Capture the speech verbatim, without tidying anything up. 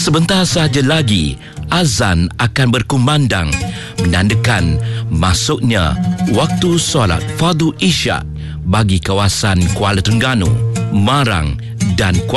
Sebentar sahaja lagi, azan akan berkumandang menandakan masuknya waktu solat fardu isyak bagi kawasan Kuala Terengganu, Marang dan Kuala